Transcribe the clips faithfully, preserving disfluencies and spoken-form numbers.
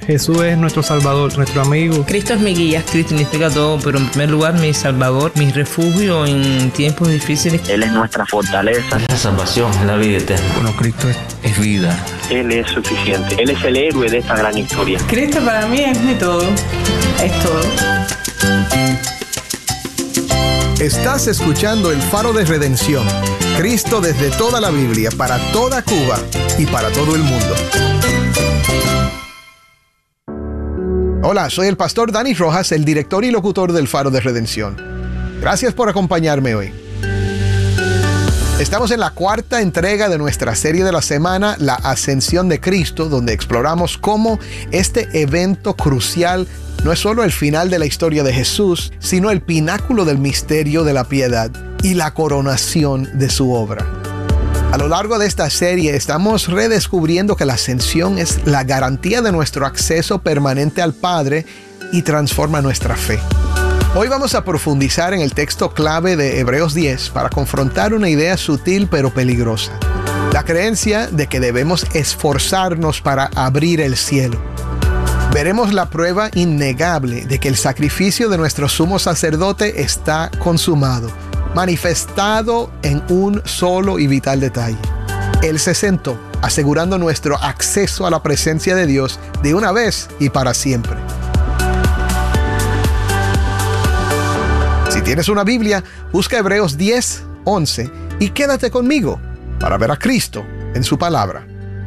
Jesús es nuestro Salvador, nuestro amigo. Cristo es mi guía, Cristo significa todo, pero en primer lugar mi Salvador, mi refugio en tiempos difíciles. Él es nuestra fortaleza. Es la salvación, es la vida eterna. Bueno, Cristo es, es vida. Él es suficiente. Él es el héroe de esta gran historia. Cristo para mí es mi todo, es todo. Estás escuchando El Faro de Redención. Cristo desde toda la Biblia, para toda Cuba y para todo el mundo. Hola, soy el pastor Dani Rojas, el director y locutor del Faro de Redención. Gracias por acompañarme hoy. Estamos en la cuarta entrega de nuestra serie de la semana, La Ascensión de Cristo, donde exploramos cómo este evento crucial no es solo el final de la historia de Jesús, sino el pináculo del misterio de la piedad y la coronación de su obra. A lo largo de esta serie estamos redescubriendo que la ascensión es la garantía de nuestro acceso permanente al Padre y transforma nuestra fe. Hoy vamos a profundizar en el texto clave de Hebreos diez para confrontar una idea sutil pero peligrosa: la creencia de que debemos esforzarnos para abrir el cielo. Veremos la prueba innegable de que el sacrificio de nuestro sumo sacerdote está consumado, manifestado en un solo y vital detalle. Él se sentó, asegurando nuestro acceso a la presencia de Dios de una vez y para siempre. Si tienes una Biblia, busca Hebreos diez, once y quédate conmigo para ver a Cristo en su palabra.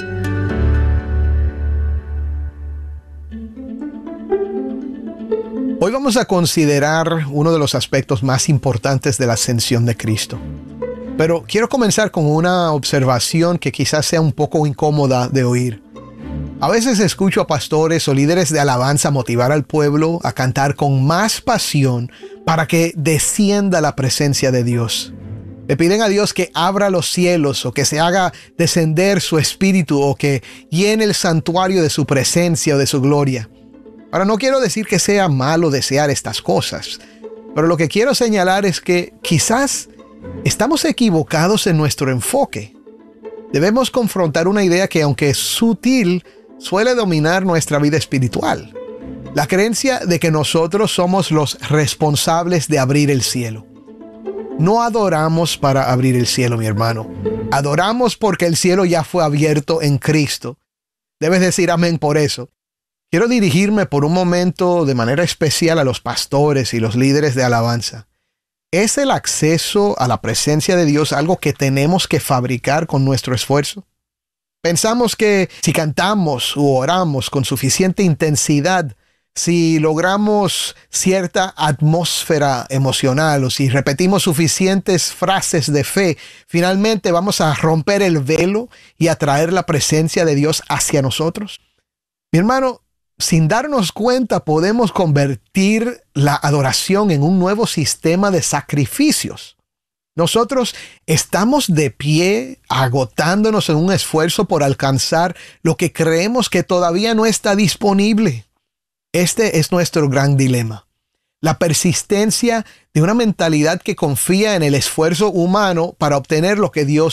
Hoy vamos a considerar uno de los aspectos más importantes de la ascensión de Cristo. Pero quiero comenzar con una observación que quizás sea un poco incómoda de oír. A veces escucho a pastores o líderes de alabanza motivar al pueblo a cantar con más pasión para que descienda la presencia de Dios. Le piden a Dios que abra los cielos o que se haga descender su espíritu o que llene el santuario de su presencia o de su gloria. Ahora, no quiero decir que sea malo desear estas cosas, pero lo que quiero señalar es que quizás estamos equivocados en nuestro enfoque. Debemos confrontar una idea que, aunque es sutil, suele dominar nuestra vida espiritual: la creencia de que nosotros somos los responsables de abrir el cielo. No adoramos para abrir el cielo, mi hermano. Adoramos porque el cielo ya fue abierto en Cristo. Debes decir amén por eso. Quiero dirigirme por un momento de manera especial a los pastores y los líderes de alabanza. ¿Es el acceso a la presencia de Dios algo que tenemos que fabricar con nuestro esfuerzo? Pensamos que si cantamos u oramos con suficiente intensidad, si logramos cierta atmósfera emocional o si repetimos suficientes frases de fe, finalmente vamos a romper el velo y atraer la presencia de Dios hacia nosotros. Mi hermano, sin darnos cuenta podemos convertir la adoración en un nuevo sistema de sacrificios. Nosotros estamos de pie agotándonos en un esfuerzo por alcanzar lo que creemos que todavía no está disponible. Este es nuestro gran dilema: la persistencia de una mentalidad que confía en el esfuerzo humano para obtener lo que Dios